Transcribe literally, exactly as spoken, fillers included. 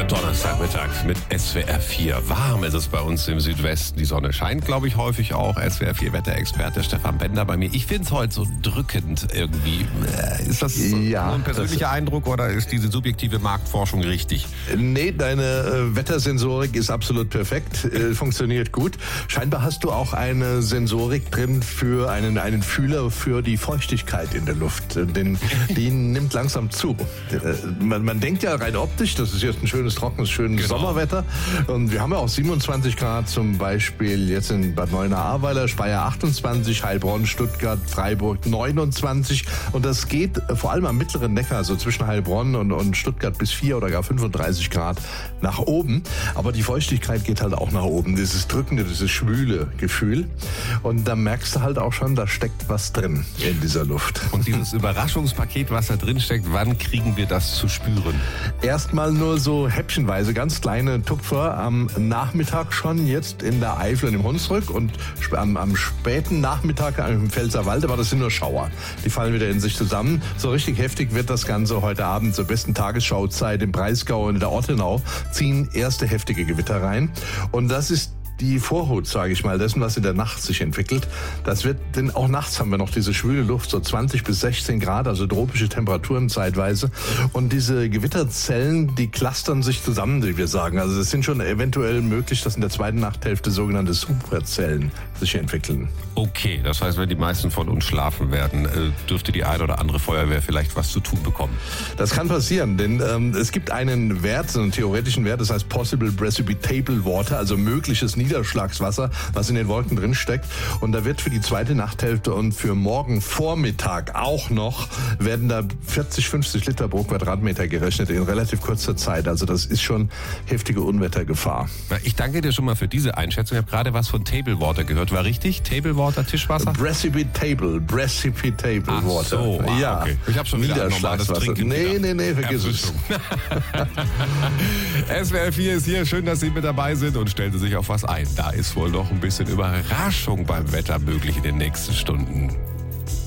schöner Donnerstagmittag mit S W R vier. Warm ist es bei uns im Südwesten. Die Sonne scheint, glaube ich, häufig auch. S W R vier Wetterexperte Stefan Bender bei mir. Ich finde es heute so drückend irgendwie. Ist das so ja, ein persönlicher Eindruck oder ist diese subjektive Marktforschung richtig? Nee, deine äh, Wettersensorik ist absolut perfekt, äh, funktioniert gut. Scheinbar hast du auch eine Sensorik drin für einen, einen Fühler für die Feuchtigkeit in der Luft. Den, die nimmt langsam zu. Äh, man, man denkt ja rein optisch, das ist jetzt ein schönes, trockenes, schönes Genau. Sommerwetter. Und wir haben ja auch siebenundzwanzig Grad zum Beispiel jetzt in Bad Neuenahr-Ahrweiler, Speyer achtundzwanzig, Heilbronn, Stuttgart, Freiburg neunundzwanzig. Und das geht vor allem am mittleren Neckar, also zwischen Heilbronn und, und Stuttgart bis vier oder gar fünfunddreißig Grad nach oben. Aber die Feuchtigkeit geht halt auch nach oben. Dieses drückende, dieses schwüle Gefühl. Und da merkst du halt auch schon, da steckt was drin in dieser Luft. Und dieses Überraschungspaket, was da drin steckt, wann kriegen wir das zu spüren? Erstmal nur so häppchenweise, ganz kleine Tupfer am Nachmittag schon, jetzt in der Eifel und im Hunsrück und am, am späten Nachmittag im Pfälzerwald, aber das sind nur Schauer. Die fallen wieder in sich zusammen. So richtig heftig wird das Ganze heute Abend zur besten Tagesschauzeit im Breisgau und in der Ortenau ziehen erste heftige Gewitter rein. Und das ist die Vorhut, sage ich mal, dessen, was in der Nacht sich entwickelt. Das wird, denn auch nachts haben wir noch diese schwüle Luft, so zwanzig bis sechzehn Grad, also tropische Temperaturen zeitweise. Und diese Gewitterzellen, die clustern sich zusammen, wie wir sagen. Also es sind schon eventuell möglich, dass in der zweiten Nachthälfte sogenannte Superzellen sich entwickeln. Okay, das heißt, wenn die meisten von uns schlafen werden, dürfte die eine oder andere Feuerwehr vielleicht was zu tun bekommen. Das kann passieren, denn ähm, es gibt einen Wert, einen theoretischen Wert, das heißt Possible Precipitable Water, also mögliches Niederschlagswasser, was in den Wolken drin steckt. Und da wird für die zweite Nachthälfte und für morgen Vormittag auch noch, werden da vierzig, fünfzig Liter pro Quadratmeter gerechnet in relativ kurzer Zeit. Also das ist schon heftige Unwettergefahr. Ich danke dir schon mal für diese Einschätzung. Ich habe gerade was von Table Water gehört. War richtig? Table Water, Tischwasser? Precipitable, Precipitable Ach Water. so, ah, ja, okay. Ich habe schon wieder ein normales Niederschlagswasser. Trinken. Nee, nee, nee, vergiss Erfrischung. es. S W R vier ist hier. Schön, dass Sie mit dabei sind und stellen Sie sich auf was ein. Da ist wohl noch ein bisschen Überraschung beim Wetter möglich in den nächsten Stunden.